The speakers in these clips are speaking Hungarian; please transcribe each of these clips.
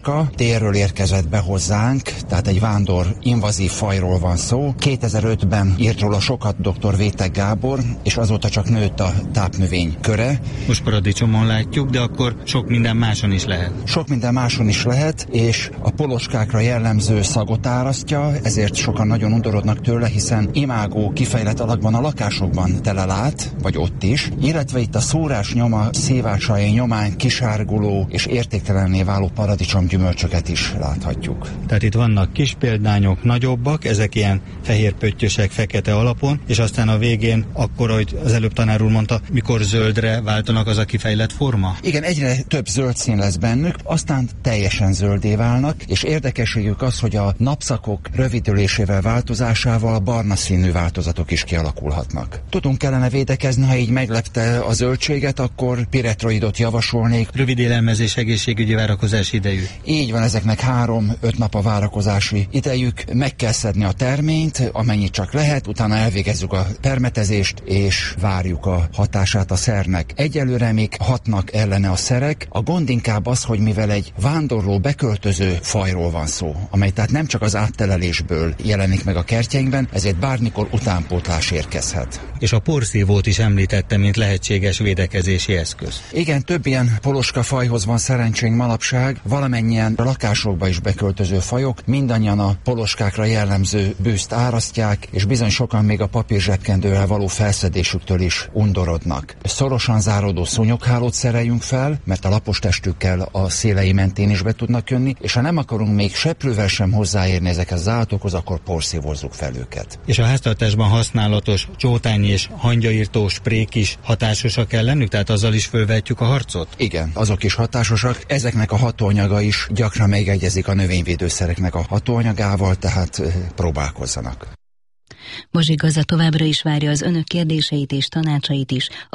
Délről érkezett be hozzánk, tehát egy vándor invazív fajról van szó. 2005-ben írt róla sokat dr. Vétek Gábor, és azóta csak nőtt a tápnövény köre. Most paradicsomon látjuk, de akkor sok minden máson is lehet. Sok minden máson is lehet, és a poloskákra jellemző szagot árasztja, ezért sokan nagyon undorodnak tőle, hiszen imágó kifejlett alakban a lakásokban telelát, vagy ott is, illetve itt a szórás nyoma, szívásai nyomán kisárguló és értéktelenné váló paradicsom gyümölcsöket is láthatjuk. Tehát itt vannak kis példányok, nagyobbak, ezek ilyen fehér pöttyösek fekete alapon, és aztán a végén akkor, ahogy az előbb tanár úr mondta, mikor zöldre váltanak, az a kifejlett forma? Igen, egyre több zöld szín lesz bennük, aztán teljesen zöldé válnak, és érdekességük az, hogy a napszakok rövidülésével, változásával barna színű változatok is kialakulhatnak. Tudunk kellene védekezni, ha így meglepte a zöldséget, akkor piretroidot javasolnék. Rövid élelmezés, egészségügyi várakozási idejű. Így van, ezeknek 3-5 nap a várakozási idejük. Meg kell szedni a terményt, amennyit csak lehet, utána elvégezzük a permetezést, és várjuk a hatását a szernek. Egyelőre még hatnak ellene a szerek. A gond inkább az, hogy mivel egy vándorló, beköltöző fajról van szó, amely tehát nem csak az áttelelésből jelenik meg a kertjeinkben, ezért bármikor utánpótlás érkezhet. És a porszívót is említette, mint lehetséges védekezési eszköz. Igen, több ilyen poloska fajhoz van szerencsénk manapság, valamennyien a lakásokba is beköltöző fajok, mindannyian a poloskákra jellemző bűzt árasztják, és bizony sokan még a papírzsebkendővel való felszedésüktől is undorodnak. Szorosan záródó szúnyoghálót szereljünk fel, mert a lapos testükkel a szélei mentén is be tudnak jönni, és ha nem akarunk még seprővel sem hozzáérni ezekhez az állatokhoz, akkor porszívozzuk fel őket. És a háztartásban használatos csótány és hangyairtó sprék is hatásosak kell lennük, tehát azzal is fölvetjük a harcot? Igen, azok is hatásosak. Ezeknek a hatóanyaga is gyakran megegyezik a növényvédőszereknek a hatóanyagával, tehát próbálkozzanak. Bozsik Gazda továbbra is várja az önök kérdéseit és tanácsait is a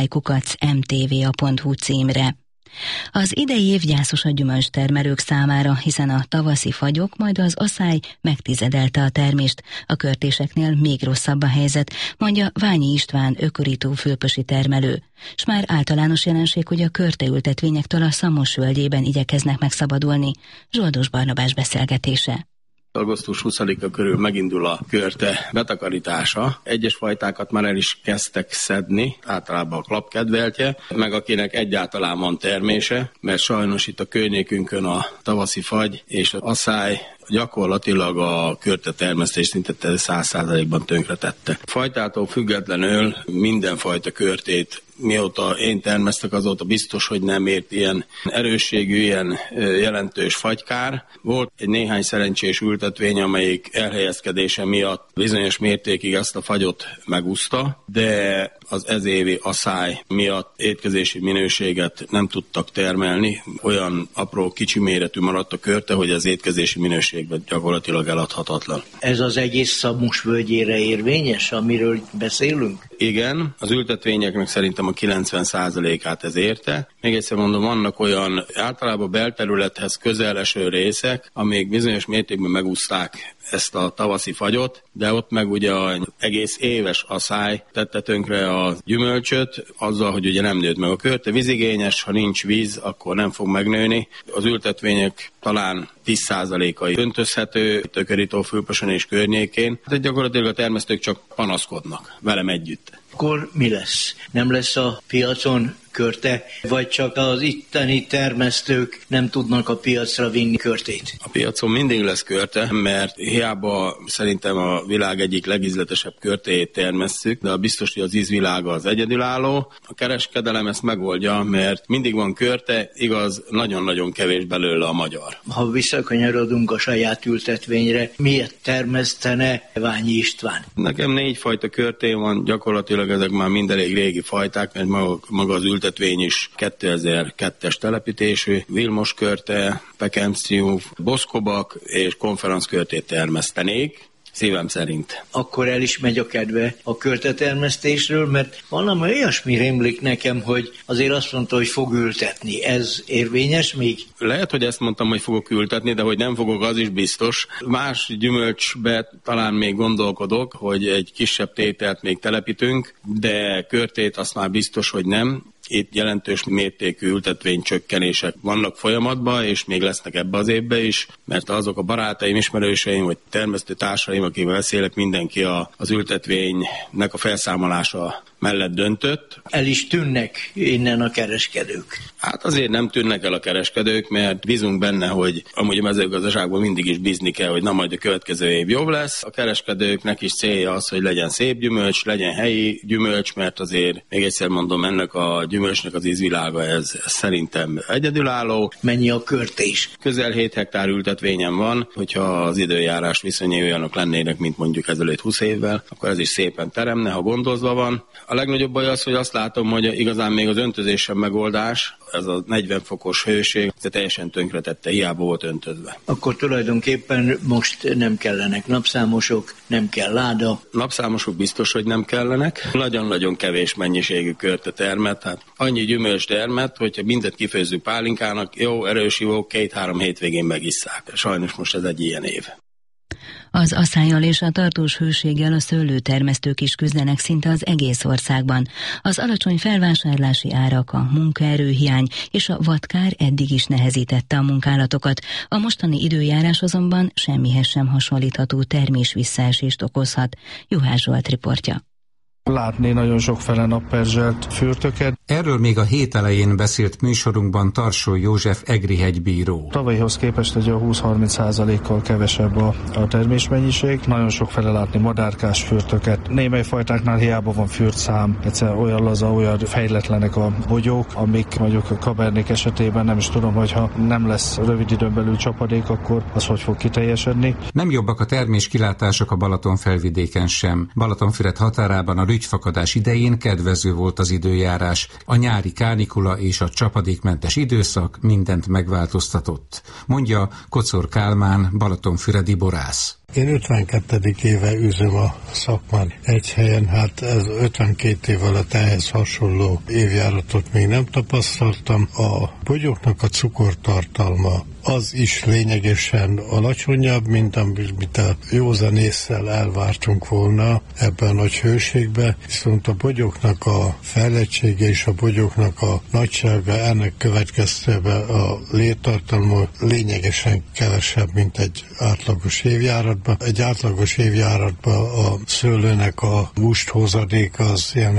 hajnaltájkukac.mtva.hu címre. Az idei év gyászos a gyümölcstermelők számára, hiszen a tavaszi fagyok, majd az aszály megtizedelte a termést, a körtéseknél még rosszabb a helyzet, mondja Ványi István ökörító fülpösi termelő. S már általános jelenség, hogy a körteültetvényektől a Szamos völgyében igyekeznek megszabadulni. Zsoldos Barnabás beszélgetése. Augusztus 20-a körül megindul a körte betakarítása. Egyes fajtákat már el is kezdtek szedni, általában a klapkedveltje, meg akinek egyáltalán van termése, mert sajnos itt a környékünkön a tavaszi fagy és az aszály gyakorlatilag a körte termesztést szinte 100%-ban tönkretette. Fajtától függetlenül mindenfajta körtét, mióta én termesztek, azóta biztos, hogy nem ért ilyen erősségű, ilyen jelentős fagykár. Volt egy néhány szerencsés ültetvény, amelyik elhelyezkedése miatt bizonyos mértékig ezt a fagyot megúszta, de az ezévi aszály miatt étkezési minőséget nem tudtak termelni. Olyan apró, kicsi méretű maradt a körte, hogy az étkezési minőségben gyakorlatilag eladhatatlan. Ez az egész Szamos völgyére érvényes, amiről beszélünk? Igen, az ültetvényeknek szerintem a 90%-át ez érte. Még egyszer mondom, vannak olyan általában belterülethez közel eső részek, amik bizonyos mértékben megúszták ezt a tavaszi fagyot, de ott meg ugye az egész éves aszály tette tönkre a gyümölcsöt, azzal, hogy ugye nem nőtt meg a körte. Vízigényes, ha nincs víz, akkor nem fog megnőni. Az ültetvények talán 10%-ai öntözhető, Ökörító Fülpösön és környékén. Tehát gyakorlatilag a termesztők csak panaszkodnak velem együtt. Akkor mi lesz? Nem lesz a piacon körte, vagy csak az itteni termesztők nem tudnak a piacra vinni körtét? A piacon mindig lesz körte, mert hiába szerintem a világ egyik legízletesebb körtéjét termesszük, de biztos, hogy az ízvilága az egyedülálló. A kereskedelem ezt megoldja, mert mindig van körte, igaz, nagyon-nagyon kevés belőle a magyar. Ha visszakanyarodunk a saját ültetvényre, miért termesztene Ványi István? Nekem 4 fajta körté van, gyakorlatilag ezek már mind elég régi fajták, mert maga az ültetvény is 2002-es telepítésű, Vilmos körte, Pekemciú, Boszkobak és konferenckörtét termesztenék. Szívem szerint. Akkor el is megy a kedve a körtetermesztésről, mert valami olyasmi rémlik nekem, hogy azért azt mondta, hogy fog ültetni. Ez érvényes még? Lehet, hogy ezt mondtam, hogy fogok ültetni, de hogy nem fogok, az is biztos. Más gyümölcsbe talán még gondolkodok, hogy egy kisebb tételt még telepítünk, de körtét azt már biztos, hogy nem. Itt jelentős mértékű ültetvénycsökkenések vannak folyamatban, és még lesznek ebbe az évbe is, mert azok a barátaim, ismerőseim, vagy termesztő társaim, akivel beszélek, mindenki az ültetvénynek a felszámolása mellett döntött. El is tűnnek innen a kereskedők. Hát azért nem tűnnek el a kereskedők, mert bízunk benne, hogy amúgy a mezőgazdaságban mindig is bízni kell, hogy na majd a következő év jobb lesz. A kereskedőknek is célja az, hogy legyen szép gyümölcs, legyen helyi gyümölcs, mert azért, még egyszer mondom, ennek a gyümölcsnek az ízvilága, ez szerintem egyedülálló. Mennyi a körtés? Közel 7 hektár ültetvényem van, hogyha az időjárás viszonyai olyanok lennének, mint mondjuk ezelőtt 20 évvel, akkor ez is szépen teremne, ha gondozva van. A legnagyobb baj az, hogy azt látom, hogy igazán még az öntözés sem megoldás, ez a 40 fokos hőség, ez teljesen tönkretette, hiába volt öntözve. Akkor tulajdonképpen most nem kellenek napszámosok, nem kell láda. Napszámosok biztos, hogy nem kellenek. Nagyon-nagyon kevés mennyiségű körte termet, hát annyi gyümölcs termet, hogyha mindet kifőzzük pálinkának, jó, erős ivók 2-3 hétvégén megisszák. Sajnos most ez egy ilyen év. Az aszályal és a tartós hőséggel a szőlőtermesztők is küzdenek szinte az egész országban. Az alacsony felvásárlási árak, a munkaerőhiány és a vadkár eddig is nehezítette a munkálatokat. A mostani időjárás azonban semmihez sem hasonlítható termésvisszaesést okozhat. Juhász Zsolt riportja. Látni nagyon sokféle napperzselt fürtöket. Erről még a hét elején beszélt műsorunkban Tarsó József egri hegybíró. Tavalyhoz képest egy 20-30%-kal kevesebb a termésmennyiség. Nagyon sokféle látni madárkás fürtöket. Némely fajtáknál hiába van fürtszám, egyszerűen olyan laza, olyan fejletlenek a bogyók, amik mondjuk a kabernék esetében nem is tudom, hogyha nem lesz rövid időn belül csapadék, akkor az hogy fog kiteljesedni. Nem jobbak a termés kilátások a Balatonfelvidéken sem. Balatonfüred határában a rügyfakadás idején kedvező volt az időjárás. A nyári kánikula és a csapadékmentes időszak mindent megváltoztatott, mondja Kocor Kálmán, balatonfüredi borász. Én 52. éve üzöm a szakmán egy helyen, hát ez 52 év alatt ehhez hasonló évjáratot még nem tapasztaltam. A bogyóknak a cukortartalma az is lényegesen alacsonyabb, mint amit a józan ésszel elvártunk volna ebben a nagy hőségben, viszont a bogyóknak a fejlettsége és a bogyóknak a nagysága ennek következtében a léttartalma lényegesen kevesebb, mint egy átlagos évjárat. Egy átlagos évjáratban a szőlőnek a musthozadéka az ilyen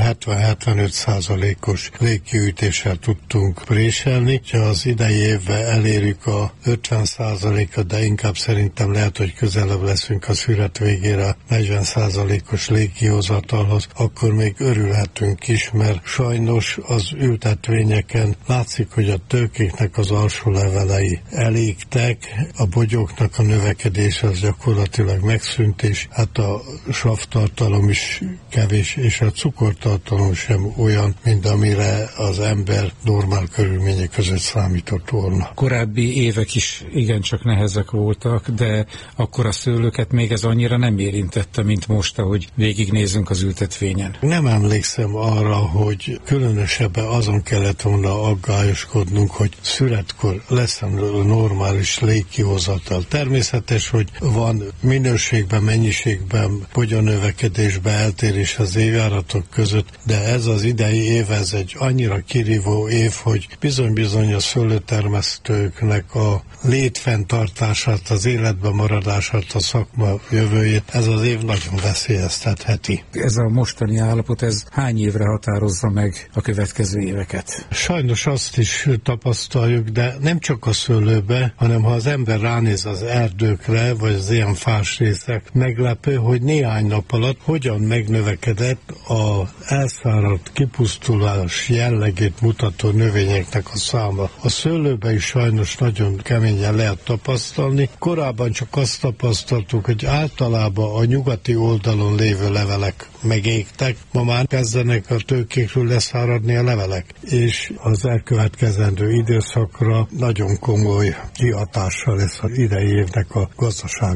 70-75%-os légkiütéssel tudtunk préselni. Ha az idei évben elérjük a 50%-at, de inkább szerintem lehet, hogy közelebb leszünk a szüret végére 40%-os légkihozatalhoz, akkor még örülhetünk is, mert sajnos az ültetvényeken látszik, hogy a tőkéknek az alsó levelei elégtek, a bogyóknak a növekedés az gyakorlatilag megszűnt, és hát a savtartalom is kevés, és a cukortartalom sem olyan, mint amire az ember normál körülmények között számított volna. Korábbi évek is igencsak nehezek voltak, de akkor a szőlőket még ez annyira nem érintette, mint most, ahogy végignézünk az ültetvényen. Nem emlékszem arra, hogy különösebben azon kellett volna aggályoskodnunk, hogy szüretkor lesz normális légkihozatal. Természetes, hogy van minőségben, mennyiségben, bogyonövekedésben eltérés az évjáratok között, de ez az idei év, ez egy annyira kirívó év, hogy bizony-bizony a szőlőtermesztőknek a létfenntartását, az életben maradását, a szakma jövőjét, ez az év nagyon veszélyeztetheti. Ez a mostani állapot, ez hány évre határozza meg a következő éveket? Sajnos azt is tapasztaljuk, de nem csak a szőlőbe, hanem ha az ember ránéz az erdőkre, vagy az ilyen fás részek, meglepő, hogy néhány nap alatt hogyan megnövekedett az elszáradt, kipusztulás jellegét mutató növényeknek a száma. A szőlőbe is sajnos nagyon keményen lehet tapasztalni. Korábban csak azt tapasztaltuk, hogy általában a nyugati oldalon lévő levelek megégtek, ma már kezdenek a tőkékről leszáradni a levelek, és az elkövetkezendő időszakra nagyon komoly kihatással lesz az idei évnek a gazdaságossága.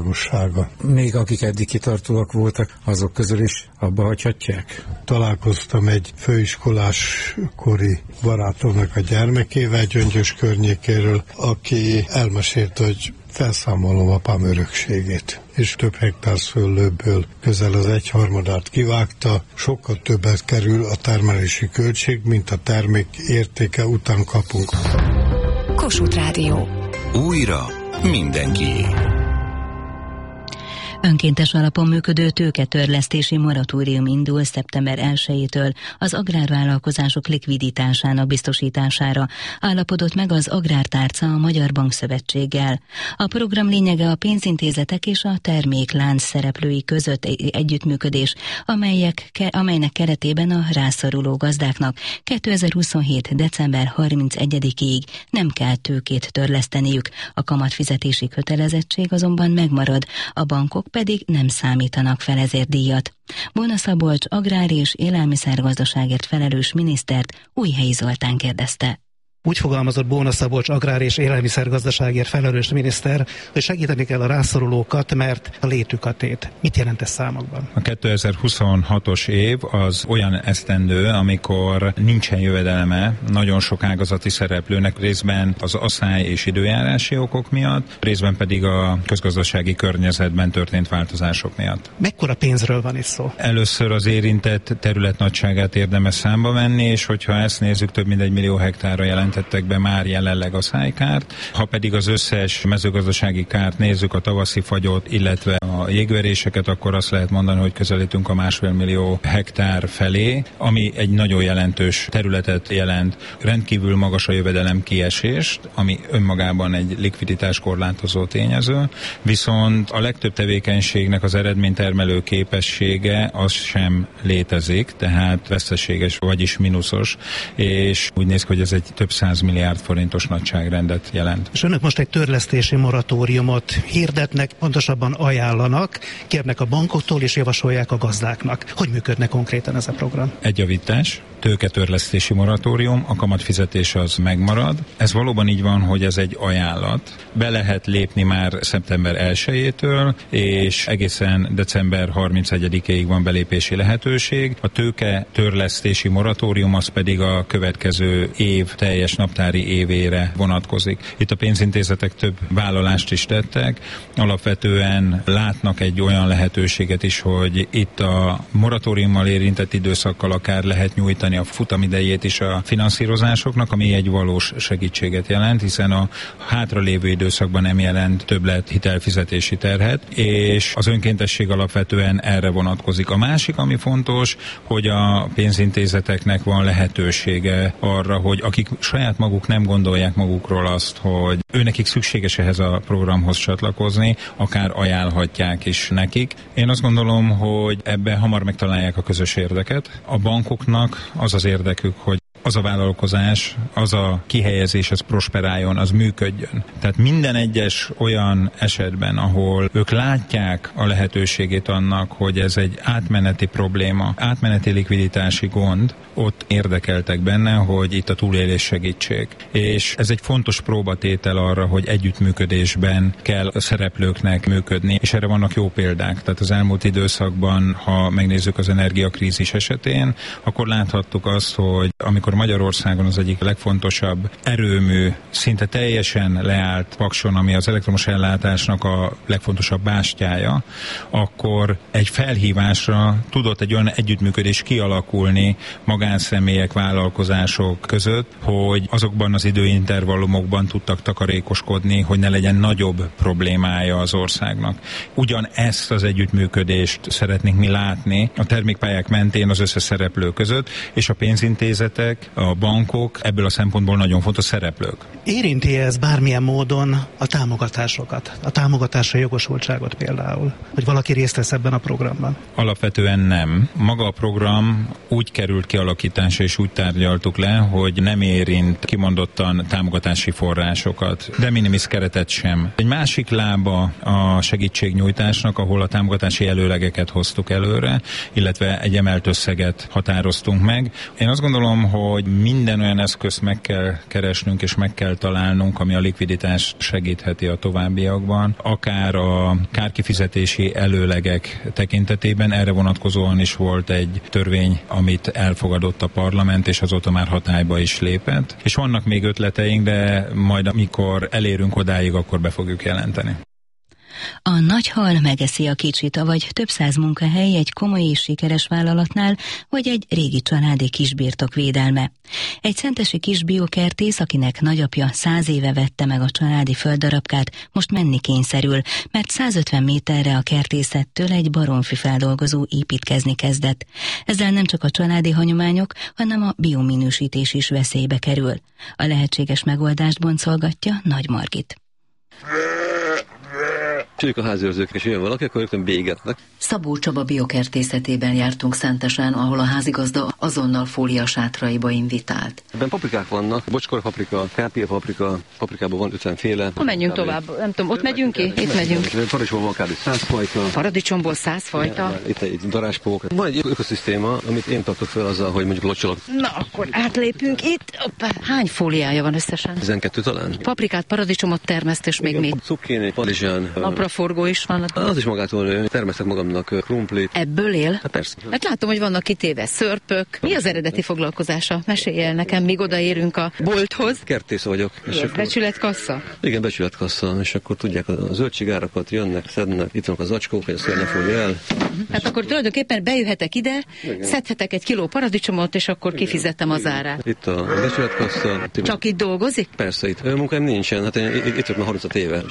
drága. Még akik eddig kitartóak voltak, azok közül is abba hagyhatják? Találkoztam egy főiskolás kori barátomnak a gyermekével Gyöngyös környékéről, aki elmesélte, hogy felszámolom apám örökségét, és több hektár szőlőből közel az 1/3 kivágta, sokkal többet kerül a termelési költség, mint a termék értéke után kapunk. Kossuth Rádió. Újra mindenkié. Önkéntes alapon működő tőketörlesztési moratórium indul szeptember 1-től az agrárvállalkozások likviditásának biztosítására, állapodott meg az Agrártárca a Magyar Bankszövetséggel. A program lényege a pénzintézetek és a terméklánc szereplői között együttműködés, amelynek keretében a rászoruló gazdáknak 2027. december 31-ig nem kell tőkét törleszteniük, a kamatfizetési kötelezettség azonban megmarad, a bankok pedig nem számítanak fel ezért díjat. Bóna Szabolcs agrár- és élelmiszergazdaságért felelős minisztert Újhelyi Zoltán kérdezte. Úgy fogalmazott Bóna Szabolcs agrár- és élelmiszergazdaságért felelős miniszter, hogy segíteni kell a rászorulókat, mert a létük a tét. Mit jelent ez számokban? A 2026-os év az olyan esztendő, amikor nincsen jövedelme nagyon sok ágazati szereplőnek, részben az asszály és időjárási okok miatt, részben pedig a közgazdasági környezetben történt változások miatt. Mekkora pénzről van itt szó? Először az érintett terület nagyságát érdemes számba venni, és hogyha ezt nézzük, több mint 1 millió hektárra jelentettek be már jelenleg a szájkárt. Ha pedig az összes mezőgazdasági kárt nézzük, a tavaszi fagyot, illetve a jégveréseket, akkor azt lehet mondani, hogy közelítünk a 1,5 millió hektár felé, ami egy nagyon jelentős területet jelent. Rendkívül magas a jövedelem kiesést, ami önmagában egy likviditás korlátozó tényező, viszont a legtöbb tevékenységnek az eredménytermelő képessége az sem létezik, tehát veszteséges, vagyis mínuszos, és úgy néz ki, hogy ez egy több 100 milliárd forintos nagyságrendet jelent. És önök most egy törlesztési moratóriumot hirdetnek, pontosabban ajánlanak, kérnek a bankoktól és javasolják a gazdáknak. Hogy működne konkrétan ez a program? Egy javítás, tőketörlesztési moratórium, a kamatfizetés az megmarad. Ez valóban így van, hogy ez egy ajánlat. Be lehet lépni már szeptember 1-től, és egészen december 31-ig van belépési lehetőség. A tőketörlesztési moratórium az pedig a következő év teljes naptári évére vonatkozik. Itt a pénzintézetek több vállalást is tettek. Alapvetően látnak egy olyan lehetőséget is, hogy itt a moratóriummal érintett időszakkal akár lehet nyújtani a futamidejét is a finanszírozásoknak, ami egy valós segítséget jelent, hiszen a hátralévő időszakban nem jelent többlet hitelfizetési terhet, és az önkéntesség alapvetően erre vonatkozik. A másik, ami fontos, hogy a pénzintézeteknek van lehetősége arra, hogy akik saját maguk nem gondolják magukról azt, hogy őnekik szükséges ehhez a programhoz csatlakozni, akár ajánlhatják is nekik. Én azt gondolom, hogy ebben hamar megtalálják a közös érdeket. A bankoknak az az érdekük, hogy az a vállalkozás, az a kihelyezés, az prosperáljon, az működjön. Tehát minden egyes olyan esetben, ahol ők látják a lehetőségét annak, hogy ez egy átmeneti probléma, átmeneti likviditási gond, ott érdekeltek benne, hogy itt a túlélés segítség. És ez egy fontos próbatétel arra, hogy együttműködésben kell a szereplőknek működni, és erre vannak jó példák. Tehát az elmúlt időszakban, ha megnézzük az energiakrízis esetén, akkor láthattuk azt, hogy amikor Magyarországon az egyik legfontosabb erőmű szinte teljesen leállt Pakson, ami az elektromos ellátásnak a legfontosabb bástyája, akkor egy felhívásra tudott egy olyan együttműködés kialakulni magánszemélyek, vállalkozások között, hogy azokban az időintervallumokban tudtak takarékoskodni, hogy ne legyen nagyobb problémája az országnak. Ugyanezt az együttműködést szeretnénk mi látni a termékpályák mentén az összes szereplő között, és a pénzintézetek, a bankok ebből a szempontból nagyon fontos szereplők. Érinti ez bármilyen módon a támogatásokat, a támogatásra jogosultságot például, hogy valaki részt vesz ebben a programban? Alapvetően nem. Maga a program úgy került kialakításra és úgy tárgyaltuk le, hogy nem érint kimondottan támogatási forrásokat, de minimis keretet sem. Egy másik lába a segítségnyújtásnak, ahol a támogatási előlegeket hoztuk előre, illetve egy emelt összeget határoztunk meg. Én azt gondolom, hogy hogy minden olyan eszközt meg kell keresnünk és meg kell találnunk, ami a likviditást segítheti a továbbiakban, akár a kárkifizetési előlegek tekintetében. Erre vonatkozóan is volt egy törvény, amit elfogadott a parlament, és azóta már hatályba is lépett. És vannak még ötleteink, de majd amikor elérünk odáig, akkor be fogjuk jelenteni. A nagy hal megeszi a kicsit, avagy több száz munkahely egy komoly és sikeres vállalatnál, vagy egy régi családi kisbirtok védelme. Egy szentesi kis biokertész, akinek nagyapja 100 éve vette meg a családi földdarabkát, most menni kényszerül, mert 150 méterre a kertészettől egy baromfifeldolgozó építkezni kezdett. Ezzel nem csak a családi hagyományok, hanem a biominősítés is veszélybe kerül. A lehetséges megoldást boncolgatja Nagy Margit. Csülik a házőrzők, és jön valaki, akkor rögtön bégetnek. Szabó Csaba biokertészetében jártunk Szentesen, ahol a házigazda azonnal fóliasátraiba invitált. Ebben paprikák vannak, bocskorpaprika, kápélpaprika, paprikában van 50 féle. Ha menjünk tovább, nem tudom, ott megyünk ki? Itt megyünk. Paradicsomból kb. 100 fajta. Paradicsomból 100 fajta? Itt egy daráspók. Van egy ökoszisztéma, amit én tartok fel azzal, hogy mondjuk locsolok. Na, akkor átlépünk itt. Hoppá. Hány fóliája van összesen? 12 talán. Paprikát, paradicsomot termeszt, és még mi? Cukkini, padizsán. Napraforgó is van. Az is magától nő. Termesztek magamnak krumplit. Ebből él? Hát persze. Hát látom, hogy vannak kitéve szörpök. Mi az eredeti foglalkozása? Mesélj el nekem, míg odaérünk a bolthoz. Kertész vagyok. Becsületkassa? Igen, becsületkassa, és akkor tudják, a zöldségárakat jönnek, szednek, itt vannak az zacskók, hogy a szél ne fogja el. Hát akkor tulajdonképpen bejöhetek ide, igen, szedhetek egy kiló paradicsomot, és akkor igen, kifizettem az árát. Itt a becsületkassa. Csak itt dolgozik? Persze, itt munkáim nincsen, hát én itt vagyok már 35 éve.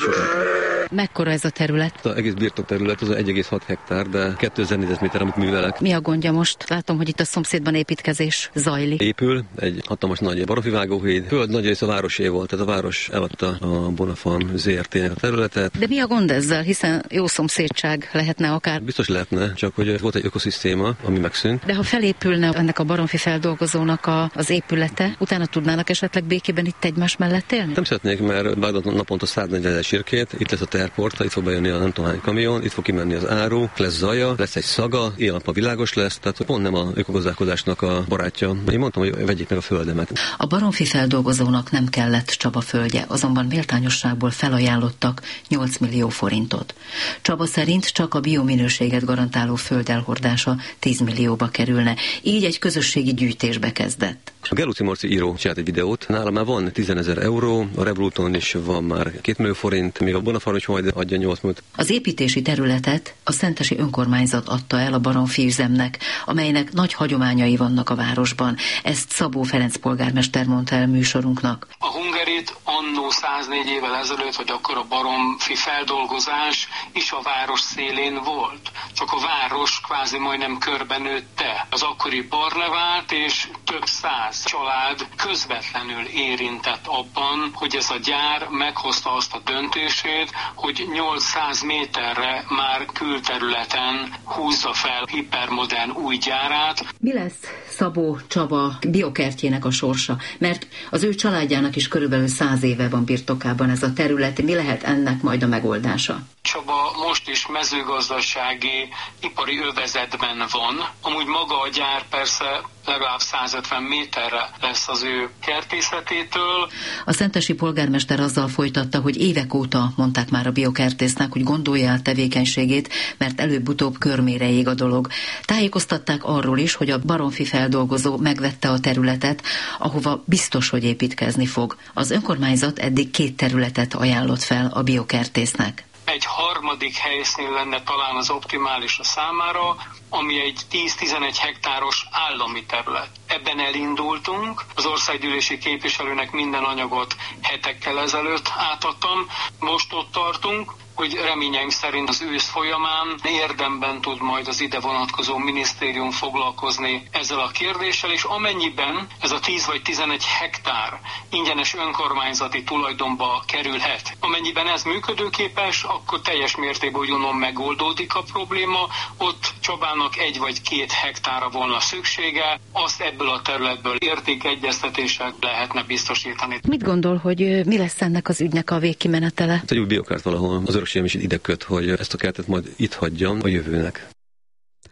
Mekkora ez a terület? Az egész birtok terület, az 1,6 hektár, de 2000 négyzetméter, amit művelek. Mi a gondja most? Látom, hogy itt a szomszédban építkezés zajlik. Épül egy hatalmas nagy baromfivágóhíd. Föld nagy része a városé volt, tehát a város eladta a Bonafan ZRT-nek a területet. De mi a gond ezzel, hiszen jó szomszédság lehetne akár? Biztos lehetne, csak hogy volt egy ökoszisztéma, ami megszűnt. De ha felépülne ennek a baromfi feldolgozónak az épülete, utána tudnának esetleg békében itt egymás mellett élni? Nem szeretnék, mert vágnak naponta 140 000 sirkét, itt lesz a terporta, itt fog bejönni a nem tudom hány kamion, itt fog kimenni az áru, lesz zaja, lesz egy szaga, éjjel-nappal világos lesz, tehát pont nem a ökogazdálkodásnak a barátja. Én mondtam, hogy vegyék meg a földemet. A baromfi feldolgozónak nem kellett Csaba földje, azonban méltányosságból felajánlottak 8 millió forintot. Csaba szerint csak a biominőséget garantáló föld elhordása 10 millióba kerülne, így egy közösségi gyűjtésbe kezdett. A Geluci Marci író csinált egy videót, nála már van 10 000 euró, a Revoluton is van már 2 millió forint, még a Bonafar is majd adja 8 milliót. Az építési területet a szentesi önkormányzat adta el a baromfi üzemnek, amelynek nagy hagyományai vannak a városban. Ezt Szabó Ferenc polgármester mondta el műsorunknak. A Hungarit annó 104 évvel ezelőtt, hogy akkor a baromfi feldolgozás is a város szélén volt. Csak a város kvázi majdnem körbenőtte. Az akkori Barlevát és több száz család közvetlenül érintett abban, hogy ez a gyár meghozta azt a döntését, hogy 800 méterre már külterületen húzza fel hipermodern új gyárát. Mi lesz Szabó Csaba biokertjének a sorsa? Mert az ő családjának is körülbelül 100 éve van birtokában ez a terület. Mi lehet ennek majd a megoldása? Csaba most is mezőgazdasági, ipari övezetben van. Amúgy maga a gyár persze legalább 150 méterre lesz az ő kertészetétől. A szentesi polgármester azzal folytatta, hogy évek óta mondták már a biokertésznek, hogy gondolja el tevékenységét, mert előbb-utóbb körmére ég a dolog. Tájékoztatták arról is, hogy a baromfi feldolgozó megvette a területet, ahova biztos, hogy építkezni fog. Az önkormányzat eddig 2 területet ajánlott fel a biokertésznek. Egy harmadik helyszín lenne talán az optimális a számára, ami egy 10-11 hektáros állami terület. Ebben elindultunk, az országgyűlési képviselőnek minden anyagot hetekkel ezelőtt átadtam, most ott tartunk, hogy reményeink szerint az ősz folyamán érdemben tud majd az ide vonatkozó minisztérium foglalkozni ezzel a kérdéssel, és amennyiben ez a 10 vagy 11 hektár ingyenes önkormányzati tulajdonba kerülhet. Amennyiben ez működőképes, akkor teljes mértékben ugyanon megoldódik a probléma, ott Csabának 1 vagy 2 hektára volna szüksége, azt ebből a területből értékegyeztetéssel lehetne biztosítani. Mit gondol, hogy mi lesz ennek az ügynek a végkimenetele? Egy új biokert valahol, az örökségem is ide köt, hogy ezt a kertet majd itt hagyjam a jövőnek.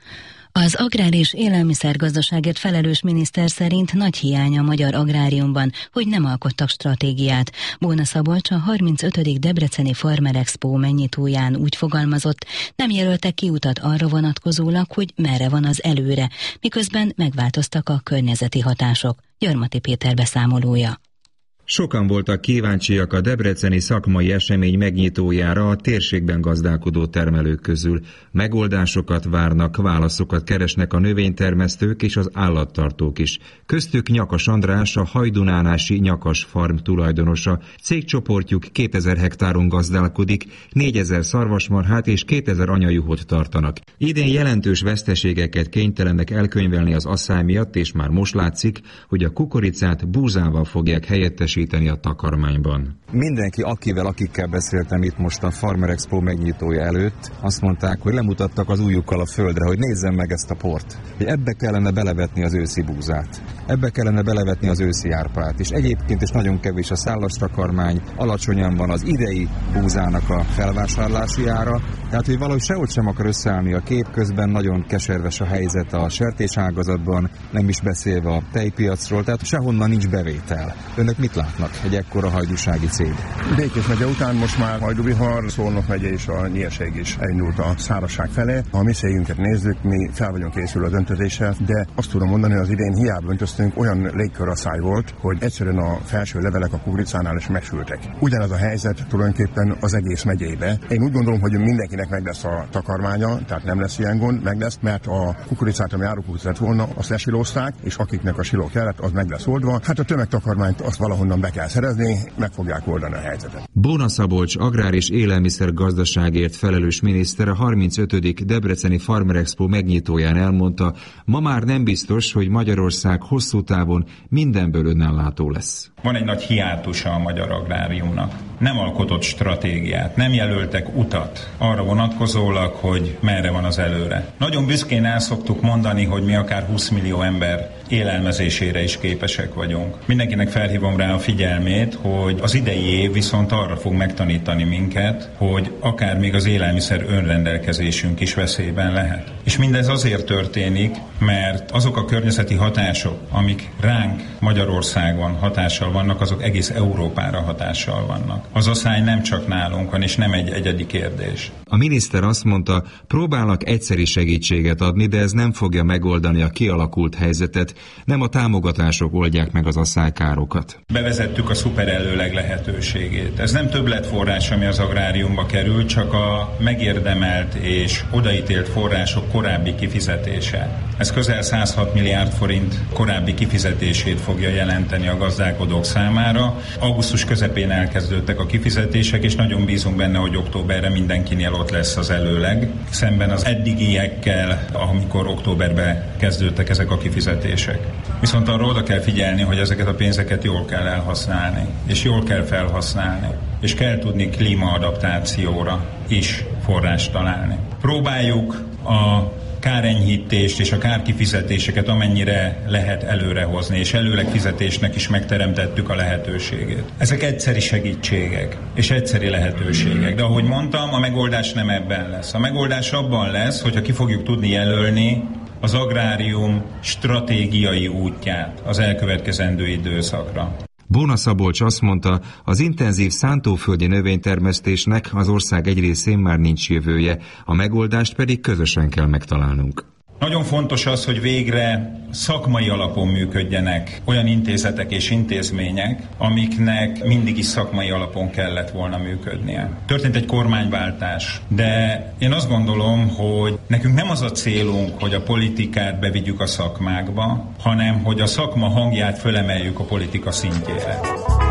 Az agrár és élelmiszergazdaságért felelős miniszter szerint nagy hiány a magyar agráriumban, hogy nem alkottak stratégiát. Bóna Szabolcs a 35. Debreceni Farmer Expo megnyitóján úgy fogalmazott, nem jelöltek kiutat arra vonatkozólag, hogy merre van az előre, miközben megváltoztak a környezeti hatások. Gyarmati Péter beszámolója. Sokan voltak kíváncsiak a debreceni szakmai esemény megnyitójára a térségben gazdálkodó termelők közül. Megoldásokat várnak, válaszokat keresnek a növénytermesztők és az állattartók is. Köztük Nyakas András, a Hajdunánási Nyakas Farm tulajdonosa. Cégcsoportjuk 2000 hektáron gazdálkodik, 4000 szarvasmarhát és 2000 anyajuhot tartanak. Idén jelentős veszteségeket kénytelenek elkönyvelni az asszály miatt, és már most látszik, hogy a kukoricát búzával fogják helyettesíteni a takarmányban. Mindenki, akikkel beszéltem itt most a Farmer Expo megnyitója előtt, azt mondták, hogy lemutattak az ujjukkal a földre, hogy nézzem meg ezt a port. Hogy ebbe kellene belevetni az őszi búzát, ebbe kellene belevetni az őszi árpát, és egyébként is nagyon kevés a szállas takarmány, alacsonyan van az idei búzának a felvásárlási ára, tehát hogy valahogy sehogy sem akar összeállni a kép, közben nagyon keserves a helyzet a sertéságazatban, nem is beszélve a tejpiacról, tehát sehonnan nincs bevétel. Önök mit látnak egy ekkora hajdúsági cég? Békés megye után most már Hajdú-Bihar, Szolnok megye és a Nyírség is elindult a szárazság felé. Ha a mi cégünket nézzük, mi fel vagyunk készülve az öntötéssel, de azt tudom mondani, hogy az idén hiába öntöztünk, olyan légkörasszály volt, hogy egyszerűen a felső levelek a kukoricánál is megsültek. Ugyanaz a helyzet tulajdonképpen az egész megyébe. Én úgy gondolom, hogy mindenkinek meg lesz a takarmánya, tehát nem lesz ilyen gond, meg lesz, mert a kukoricát, ami árukukoricát volna, azt lesilózták, és akiknek a siló kellett, az meg lesz oldva. Hát a tömegtakarmányt azt valahonnan be kell szerezni, meg fogják oldani a helyzetet. Bóna Szabolcs agrár és élelmiszer gazdaságért felelős miniszter a 35. Debreceni Farmer Expo megnyitóján elmondta, ma már nem biztos, hogy Magyarország hosszú távon mindenből önellátó lesz. Van egy nagy hiátusa a magyar agráriumnak. Nem alkotott stratégiát, nem jelöltek utat arra vonatkozólag, hogy merre van az előre. Nagyon büszkén el szoktuk mondani, hogy mi akár 20 millió ember élelmezésére is képesek vagyunk. Mindenkinek felhívom rá a figyelmét, hogy az idei év viszont arra fog megtanítani minket, hogy akár még az élelmiszer önrendelkezésünk is veszélyben lehet. És mindez azért történik, mert azok a környezeti hatások, amik ránk Magyarországon hatással vannak, azok egész Európára hatással vannak. Az asszály nem csak nálunk van, és nem egy egyedi kérdés. A miniszter azt mondta, próbálnak egyszeri segítséget adni, de ez nem fogja megoldani a kialakult helyzetet, nem a támogatások oldják meg az asszálykárokat. Bevezettük a szuperelőleg lehetőségét. Ez nem többletforrás, ami az agráriumba kerül, csak a megérdemelt és odaítélt források korábbi kifizetése. Ez közel 106 milliárd forint korábbi kifizetését fogja jelenteni a gazdálkodók számára. Augusztus közepén elkezdődtek a kifizetések, és nagyon bízunk benne, hogy októberre mindenkinél ott lesz az előleg, szemben az eddigiekkel, amikor októberben kezdődtek ezek a kifizetések. Viszont arra oda kell figyelni, hogy ezeket a pénzeket jól kell elhasználni, és jól kell felhasználni, és kell tudni klímaadaptációra is forrást találni. Próbáljuk a kárenyhítést és a kárkifizetéseket amennyire lehet előrehozni, és előleg fizetésnek is megteremtettük a lehetőségét. Ezek egyszeri segítségek, és egyszeri lehetőségek. De ahogy mondtam, a megoldás nem ebben lesz. A megoldás abban lesz, hogyha ki fogjuk tudni jelölni az agrárium stratégiai útját az elkövetkezendő időszakra. Bóna Szabolcs azt mondta, az intenzív szántóföldi növénytermesztésnek az ország egy részén már nincs jövője, a megoldást pedig közösen kell megtalálnunk. Nagyon fontos az, hogy végre szakmai alapon működjenek olyan intézetek és intézmények, amiknek mindig is szakmai alapon kellett volna működnie. Történt egy kormányváltás, de én azt gondolom, hogy nekünk nem az a célunk, hogy a politikát bevigyük a szakmákba, hanem hogy a szakma hangját fölemeljük a politika szintjére.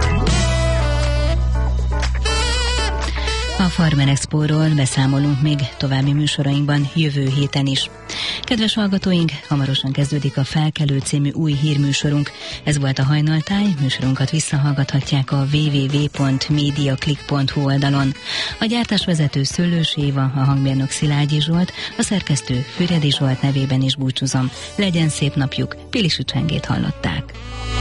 A Farmer Expo-ról beszámolunk még további műsorainkban jövő héten is. Kedves hallgatóink, hamarosan kezdődik a Felkelő című új hírműsorunk. Ez volt a Hajnaltáj, műsorunkat visszahallgathatják a www.mediaclick.hu oldalon. A gyártásvezető Szőlős Éva, a hangmérnök Szilágyi Zsolt, a szerkesztő Füredi Zsolt nevében is búcsúzom. Legyen szép napjuk, Pilisi Csengét hallották.